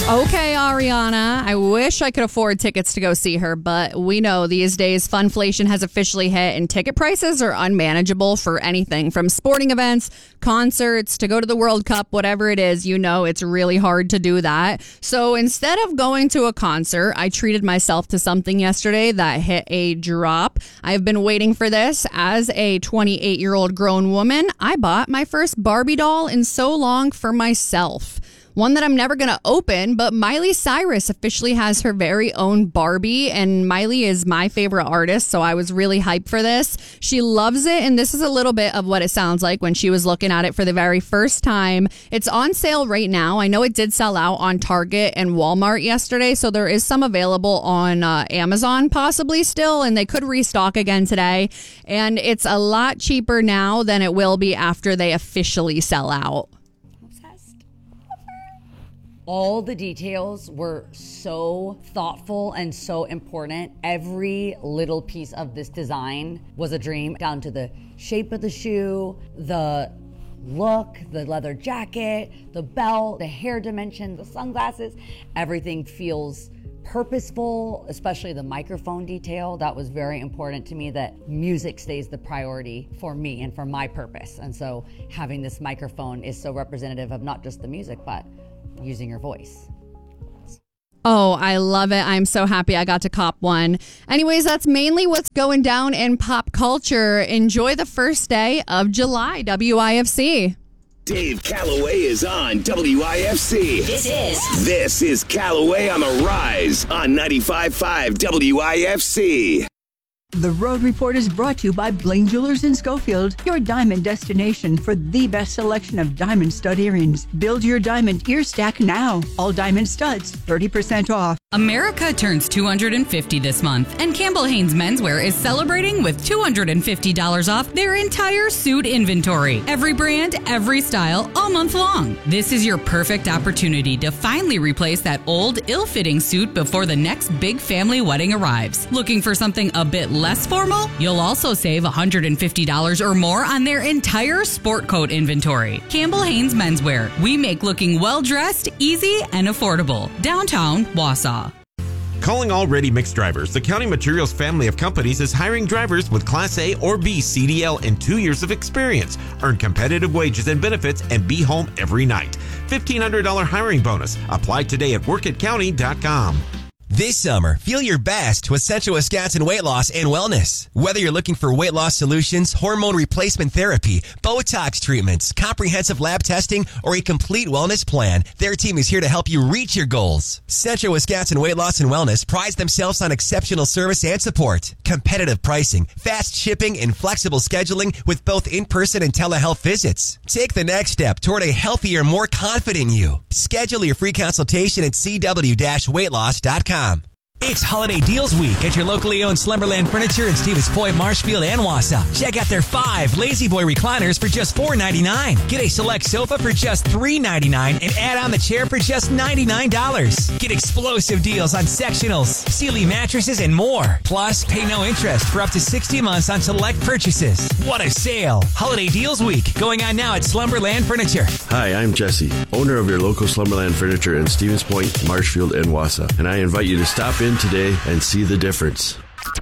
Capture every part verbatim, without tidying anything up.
Okay, Ariana, I wish I could afford tickets to go see her, but we know these days funflation has officially hit and ticket prices are unmanageable for anything from sporting events, concerts, to go to the World Cup, whatever it is. You know, it's really hard to do that. So instead of going to a concert, I treated myself to something yesterday that hit a drop. I've been waiting for this. As a twenty-eight-year-old grown woman, I bought my first Barbie doll in so long for myself. One that I'm never going to open, but Miley Cyrus officially has her very own Barbie, and Miley is my favorite artist, so I was really hyped for this. She loves it, and this is a little bit of what it sounds like when she was looking at it for the very first time. It's on sale right now. I know it did sell out on Target and Walmart yesterday, so there is some available on uh, Amazon possibly still, and they could restock again today. And it's a lot cheaper now than it will be after they officially sell out. All the details were so thoughtful and so important. Every little piece of this design was a dream, down to the shape of the shoe, the look, the leather jacket, the belt, the hair dimension, the sunglasses. Everything feels purposeful, especially the microphone detail. That was very important to me, that music stays the priority for me and for my purpose. And so having this microphone is so representative of not just the music, but using your voice. Oh, I love it. I'm so happy I got to cop one. Anyways, that's mainly what's going down in pop culture. Enjoy the first day of July, W I F C. Dave Calloway is on W I F C. This is. This is Calloway on the Rise on ninety-five point five W I F C. The Road Report is brought to you by Blaine Jewelers in Schofield, your diamond destination for the best selection of diamond stud earrings. Build your diamond ear stack now. All diamond studs, thirty percent off. America turns two hundred fifty this month, and Campbell Hanes Menswear is celebrating with two hundred fifty dollars off their entire suit inventory. Every brand, every style, all month long. This is your perfect opportunity to finally replace that old, ill-fitting suit before the next big family wedding arrives. Looking for something a bit less formal? You'll also save one hundred fifty dollars or more on their entire sport coat inventory. Campbell Hanes Menswear. We make looking well-dressed, easy, and affordable. Downtown Wausau. Calling all ready-mix drivers, the County Materials family of companies is hiring drivers with Class A or B C D L and two years of experience. Earn competitive wages and benefits and be home every night. fifteen hundred dollars hiring bonus. Apply today at work at county dot com. This summer, feel your best with Central Wisconsin Weight Loss and Wellness. Whether you're looking for weight loss solutions, hormone replacement therapy, Botox treatments, comprehensive lab testing, or a complete wellness plan, their team is here to help you reach your goals. Central Wisconsin Weight Loss and Wellness prides themselves on exceptional service and support, competitive pricing, fast shipping, and flexible scheduling with both in-person and telehealth visits. Take the next step toward a healthier, more confident you. Schedule your free consultation at c w dash weight loss dot com. It's Holiday Deals Week at your locally owned Slumberland Furniture in Stevens Point, Marshfield, and Wausau. Check out their five Lazy Boy recliners for just four ninety-nine. Get a select sofa for just three ninety-nine and add on the chair for just ninety-nine dollars. Get explosive deals on sectionals, Sealy mattresses, and more. Plus, pay no interest for up to sixty months on select purchases. What a sale! Holiday Deals Week going on now at Slumberland Furniture. Hi, I'm Jesse, owner of your local Slumberland Furniture in Stevens Point, Marshfield, and Wausau, and I invite you to stop in today and see the difference.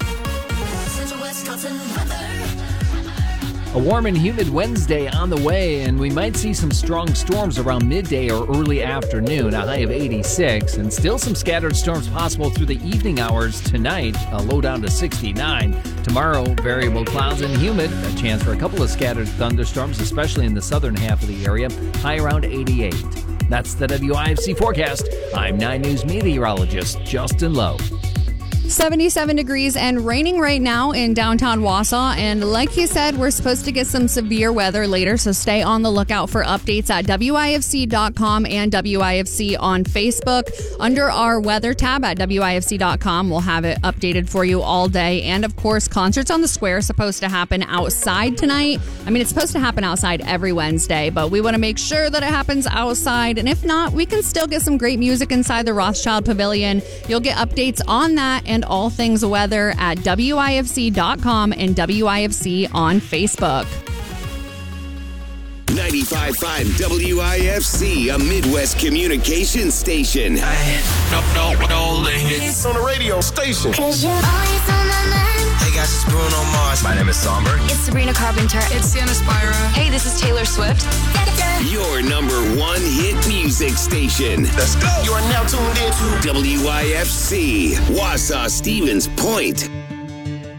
A warm and humid Wednesday on the way, and we might see some strong storms around midday or early afternoon, a high of eighty-six, and still some scattered storms possible through the evening hours tonight, a low down to sixty-nine. Tomorrow, variable clouds and humid, a chance for a couple of scattered thunderstorms, especially in the southern half of the area, high around eighty-eight. That's the W I F C forecast. I'm nine News meteorologist Justin Lowe. seventy-seven degrees and raining right now in downtown Wausau. And like he said, we're supposed to get some severe weather later, so stay on the lookout for updates at W I F C dot com and W I F C on Facebook. Under our weather tab at W I F C dot com, we'll have it updated for you all day. And of course, Concerts on the Square is supposed to happen outside tonight. I mean, it's supposed to happen outside every Wednesday, but we want to make sure that it happens outside. And if not, we can still get some great music inside the Rothschild Pavilion. You'll get updates on that and all things weather at W I F C dot com and W I F C on Facebook. ninety-five point five W I F C, a Midwest communication station. No, no, no limits. On the radio station. Cause you're always on my mind. Hey guys, it's Bruno Mars. My name is Somber. It's Sabrina Carpenter. It's Sienna Spyra. Hey, this is Taylor Swift. Your number one hit music station. Let's go. You are now tuned in to W I F C, Wausau Stevens Point.